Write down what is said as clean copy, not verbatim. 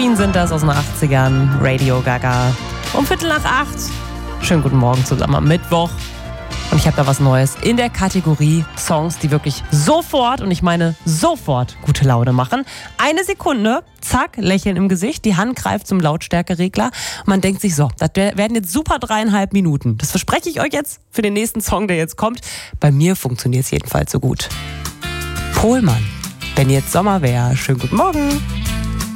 Queen sind das aus den 80ern. Radio Gaga. Um 7:45. Schönen guten Morgen zusammen am Mittwoch. Und ich habe da was Neues in der Kategorie Songs, die wirklich sofort, und ich meine sofort, gute Laune machen. 1 Sekunde, zack, Lächeln im Gesicht, die Hand greift zum Lautstärkeregler und man denkt sich so, das werden jetzt super 3,5 Minuten. Das verspreche ich euch jetzt für den nächsten Song, der jetzt kommt. Bei mir funktioniert es jedenfalls so gut. Pohlmann, wenn jetzt Sommer wäre. Schönen guten Morgen.